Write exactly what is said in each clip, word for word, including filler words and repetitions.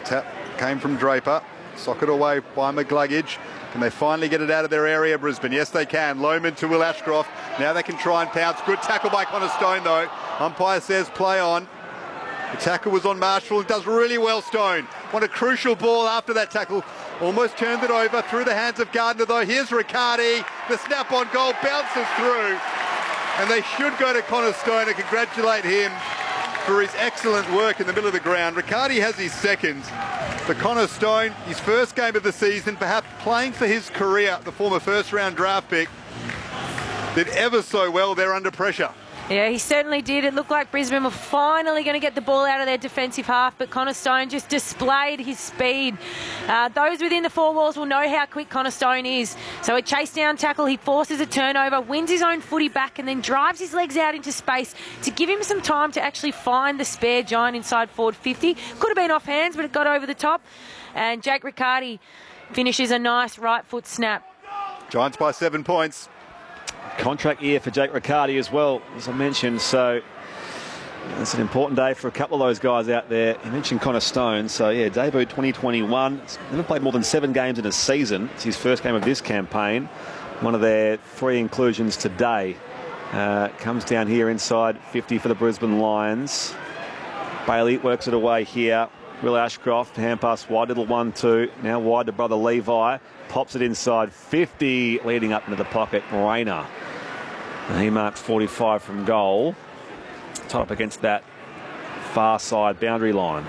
Tap came from Draper. Socket away by McGluggage. Can they finally get it out of their area, Brisbane? Yes, they can. Lohmann to Will Ashcroft. Now they can try and pounce. Good tackle by Connor Stone, though. Umpire says play on. The tackle was on Marshall. It does really well, Stone. What a crucial ball after that tackle. Almost turned it over through the hands of Gardner, though. Here's Riccardi. The snap on goal bounces through. And they should go to Connor Stone and congratulate him for his excellent work in the middle of the ground. Riccardi has his second. For Connor Stone, his first game of the season, perhaps playing for his career, the former first-round draft pick, did ever so well there under pressure. Yeah, he certainly did. It looked like Brisbane were finally going to get the ball out of their defensive half, but Connor Stone just displayed his speed. Uh, those within the four walls will know how quick Connor Stone is. So a chase down tackle, he forces a turnover, wins his own footy back, and then drives his legs out into space to give him some time to actually find the spare giant inside forward fifty. Could have been off hands, but it got over the top. And Jake Riccardi finishes a nice right foot snap. Giants by seven points. Contract year for Jake Riccardi as well, as I mentioned, so it's an important day for a couple of those guys out there. You mentioned Connor Stone, so yeah, debut twenty twenty-one. He's never played more than seven games in a season. It's his first game of this campaign. One of their three inclusions today. Uh, comes down here inside fifty for the Brisbane Lions. Bailey works it away here. Will Ashcroft, hand pass wide, little one two. Now wide to brother Levi. Pops it inside fifty, leading up into the pocket, Rayner. And he marks forty-five from goal. Tied up against that far side boundary line.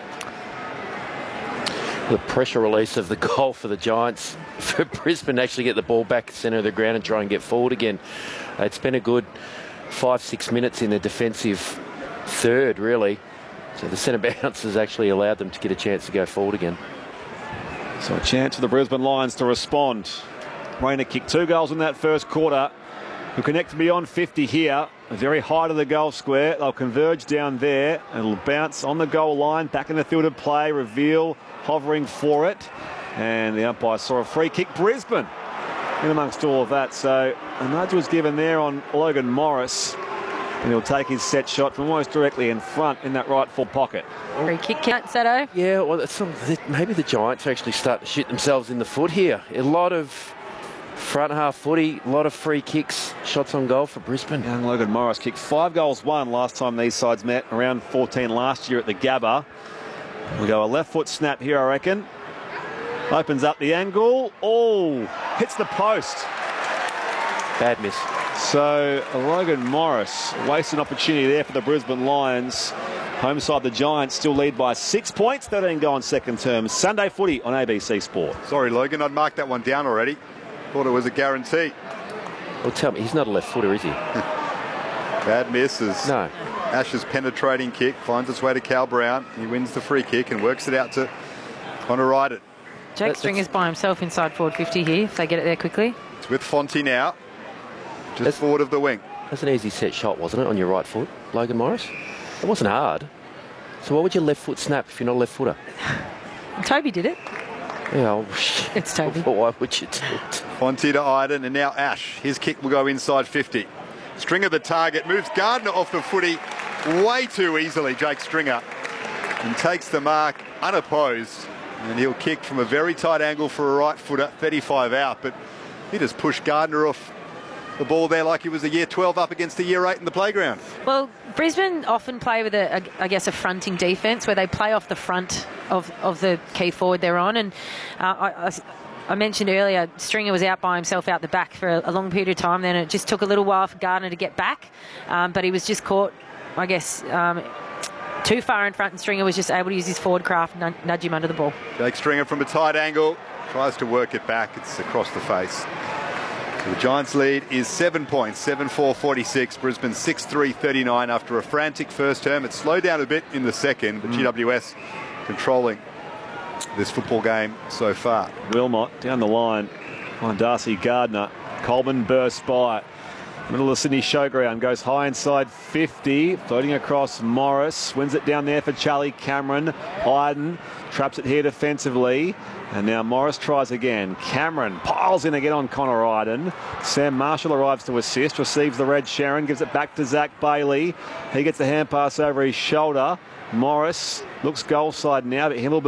The pressure release of the goal for the Giants, for Brisbane to actually get the ball back centre of the ground and try and get forward again. It's been a good five, six minutes in the defensive third, really. So the centre bounce has actually allowed them to get a chance to go forward again. So a chance for the Brisbane Lions to respond. Rayner kicked two goals in that first quarter. He'll connect beyond fifty here. Very high to the goal square. They'll converge down there. It'll bounce on the goal line. Back in the field of play. Reveal hovering for it. And the umpire saw a free kick. Brisbane in amongst all of that. So a nudge was given there on Logan Morris. And he'll take his set shot from almost directly in front in that right full pocket. Free kick count, Sato. Yeah, well, it's some, maybe the Giants are actually starting to shoot themselves in the foot here. A lot of front half footy, a lot of free kicks, shots on goal for Brisbane. Young Logan Morris kicked five goals, one last time these sides met, around fourteen last year at the Gabba. We'll go a left foot snap here, I reckon. Opens up the angle. Oh, hits the post. Bad miss. So Logan Morris wasted an opportunity there for the Brisbane Lions. Home side, the Giants still lead by six points. thirteen go on second term. Sunday footy on A B C Sport. Sorry, Logan, I'd marked that one down already. Thought it was a guarantee. Well, tell me, he's not a left footer, is he? Bad misses. No. Ash's penetrating kick finds its way to Cal Brown. He wins the free kick and works it out to Connor Ryden. Jake Stringer's by himself inside forward fifty here, if they get it there quickly. It's with Fonte now. Just That's, forward of the wing. That's an easy set shot, wasn't it, on your right foot, Logan Morris? It wasn't hard. So why would your left foot snap if you're not a left footer? Toby did it. Yeah, well, it's Toby. Why would you do it? Fonte to Iden, and now Ash. His kick will go inside fifty. Stringer the target, moves Gardner off the footy way too easily, Jake Stringer, and takes the mark unopposed. And he'll kick from a very tight angle for a right footer, thirty-five out, but he just pushed Gardner off the ball there like he was a year twelve up against a year eight in the playground. Well, Brisbane often play with, a, a, I guess, a fronting defence where they play off the front of, of the key forward they're on. And uh, I, I, I mentioned earlier, Stringer was out by himself out the back for a, a long period of time. Then it just took a little while for Gardner to get back. Um, but he was just caught, I guess, um, too far in front, and Stringer was just able to use his forward craft and nudge him under the ball. Jake Stringer from a tight angle, tries to work it back. It's across the face. So the Giants' lead is seven points, seven four forty-six. Brisbane six three thirty-nine after a frantic first term. It slowed down a bit in the second, but mm. G W S controlling this football game so far. Wilmot down the line on Darcy Gardner. Coleman bursts by. Middle of Sydney Showground, goes high inside fifty, floating across Morris, wins it down there for Charlie Cameron. Iden traps it here defensively, and now Morris tries again. Cameron piles in again on Connor Iden. Sam Marshall arrives to assist, receives the red Sharon, gives it back to Zach Bailey. He gets the hand pass over his shoulder. Morris looks goal side now, but Himmelberg